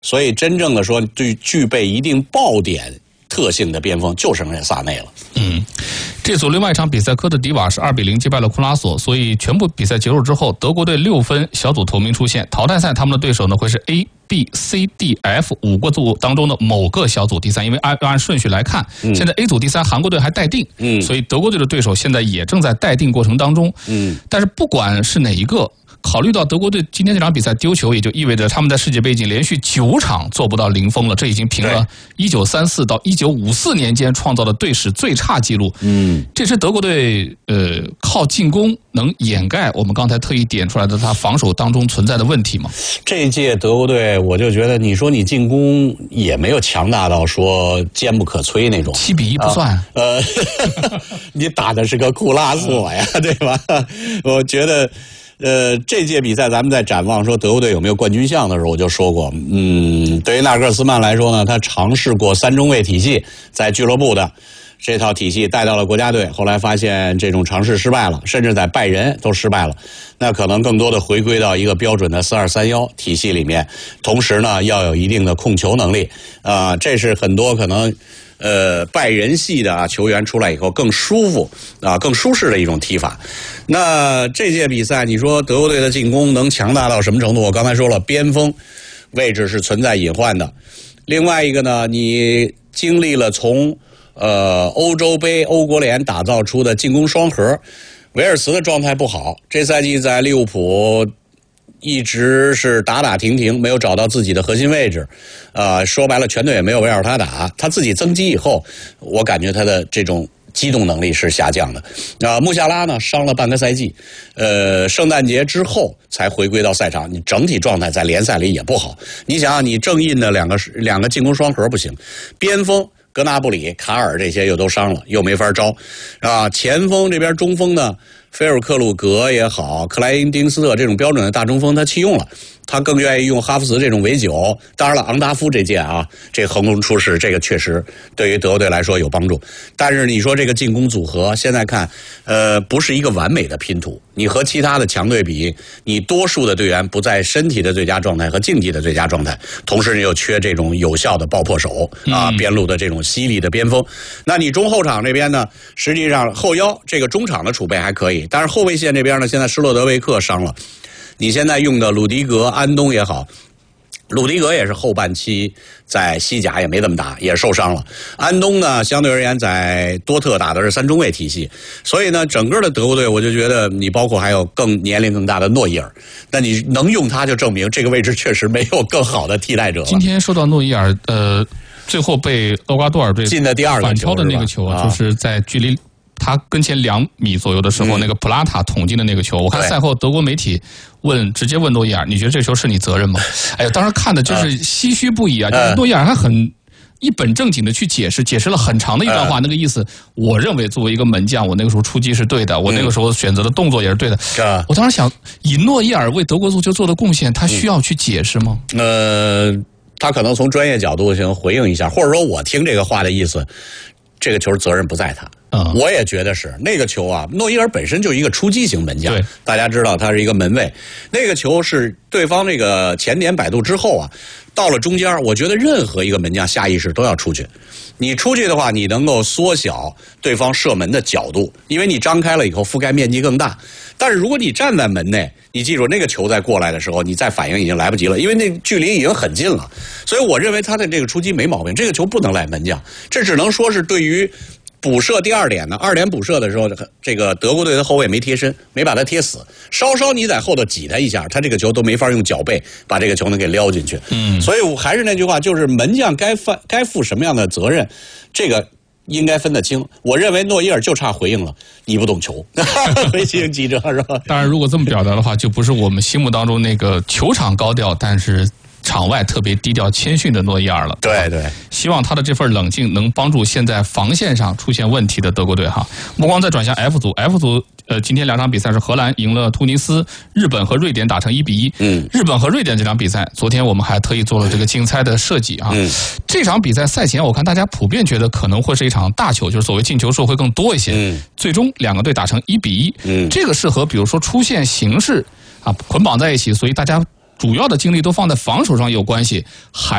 所以真正的说具备一定爆点特性的边锋就剩下萨内了。 这组另外一场比赛，科特迪瓦是2-0击败了库拉索，所以全部比赛结束之后，德国队6分，小组头名出现。淘汰赛他们的对手呢会是 A、B、C、D、F 5个组当中的某个小组第三，因为按顺序来看，现在 A 组第三韩国队还待定，所以德国队的对手现在也正在待定过程当中。但是不管是哪一个，考虑到德国队今天这场比赛丢球，也就意味着他们在世界杯已经连续9场做不到0封了，这已经平了1934到1954年间创造的队史最差纪录。这支德国队靠进攻能掩盖我们刚才特意点出来的他防守当中存在的问题吗？ 这一届德国队，我就觉得你说你进攻也没有强大到说坚不可摧那种。 7-1不算。 你打的是个库拉索呀，对吧？我觉得。这届比赛咱们在展望说德国队有没有冠军相的时候，我就说过，对于纳格尔斯曼来说呢，他尝试过3中卫体系，在俱乐部的这套体系带到了国家队，后来发现这种尝试失败了，甚至在拜仁都失败了。那可能更多的回归到一个标准的4231体系里面，同时呢要有一定的控球能力，这是很多可能。拜仁系的球员出来以后更舒服更舒适的一种踢法。那这届比赛，你说德国队的进攻能强大到什么程度？我刚才说了，边锋位置是存在隐患的。另外一个呢，你经历了从欧洲杯、欧国联打造出的进攻双核，维尔茨的状态不好，这赛季在利物浦。一直是打停停，没有找到自己的核心位置，说白了，全队也没有围绕他打。他自己增肌以后，我感觉他的这种机动能力是下降的。穆夏拉呢伤了半个赛季，圣诞节之后才回归到赛场，你整体状态在联赛里也不好。你想想，你正印的两个进攻双核不行，边锋格纳布里、卡尔这些又都伤了，又没法招前锋这边中锋呢？菲尔克鲁格也好，克莱因丁斯特这种标准的大中锋他弃用了，他更愿意用哈弗茨这种围9。当然了，昂达夫这届这横空出世，这个确实对于德国队来说有帮助。但是你说这个进攻组合现在看，不是一个完美的拼图。你和其他的强队比，你多数的队员不在身体的最佳状态和竞技的最佳状态，同时你又缺这种有效的爆破手边路的这种犀利的边锋。那你中后场这边呢，实际上后腰这个中场的储备还可以。但是后卫线这边呢，现在施洛德维克伤了，你现在用的鲁迪格、安东也好，鲁迪格也是后半期在西甲也没怎么打，也受伤了。安东呢，相对而言在多特打的是3中卫体系，所以呢，整个的德国队我就觉得你包括还有年龄更大的诺伊尔，那你能用他就证明这个位置确实没有更好的替代者了。 今天说到诺伊尔，最后被厄瓜多尔队进的第2个反超的那个球，就是在距离他跟前2米左右的时候，那个普拉塔捅进的那个球，我看赛后德国媒体直接问诺伊尔，你觉得这球是你责任吗？哎呀，当时看的就是唏嘘不已就是诺伊尔还很一本正经的去解释了很长的一段话，那个意思，我认为作为一个门将，我那个时候出击是对的，我那个时候选择的动作也是对的。我当时想，以诺伊尔为德国足球做的贡献，他需要去解释吗？ 他可能从专业角度想回应一下，或者说我听这个话的意思，这个球责任不在他。我也觉得是那个球诺伊尔本身就一个出击型门将，大家知道他是一个门卫，那个球是对方这个前点摆渡之后到了中间，我觉得任何一个门将下意识都要出去。你出去的话，你能够缩小对方射门的角度，因为你张开了以后覆盖面积更大。但是如果你站在门内，你记住那个球再过来的时候，你再反应已经来不及了，因为那距离已经很近了。所以我认为他的这个出击没毛病，这个球不能赖门将，这只能说是对于补射第2点呢，2点补射的时候，这个德国队的后卫没贴身，没把他贴死，稍稍你在后头挤他一下，他这个球都没法用脚背把这个球能给撩进去。所以我还是那句话，就是门将该负什么样的责任，这个应该分得清。我认为诺伊尔就差回应了，你不懂球，回应记者是吧？ 当然，如果这么表达的话，就不是我们心目当中那个球场高调，但是场外特别低调谦逊的诺伊尔了。 对对， 希望他的这份冷静能帮助现在防线上出现问题的德国队目光再转向 F 组 ，F 组今天2场比赛是荷兰赢了突尼斯，日本和瑞典打成1-1。日本和瑞典这场比赛，昨天我们还特意做了这个竞猜的设计这场比赛赛前我看大家普遍觉得可能会是一场大球，就是所谓进球数会更多一些。最终2个队打成1-1。这个是和比如说出现形势捆绑在一起，所以大家主要的精力都放在防守上有关系，还